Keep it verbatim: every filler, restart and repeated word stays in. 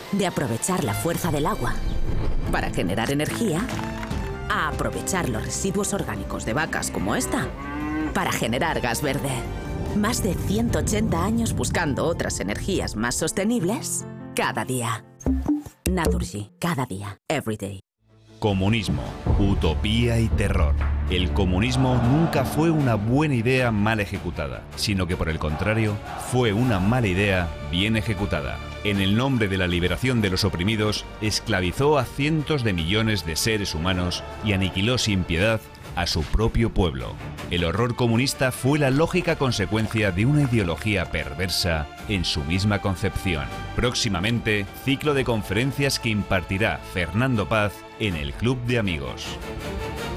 de aprovechar la fuerza del agua para generar energía a aprovechar los residuos orgánicos de vacas como esta para generar gas verde. Más de ciento ochenta años buscando otras energías más sostenibles cada día. Naturgy, cada día, every day. Comunismo, utopía y terror. El comunismo nunca fue una buena idea mal ejecutada, sino que por el contrario, fue una mala idea bien ejecutada. En el nombre de la liberación de los oprimidos, esclavizó a cientos de millones de seres humanos y aniquiló sin piedad a su propio pueblo. El horror comunista fue la lógica consecuencia de una ideología perversa en su misma concepción. Próximamente, ciclo de conferencias que impartirá Fernando Paz en el Club de Amigos.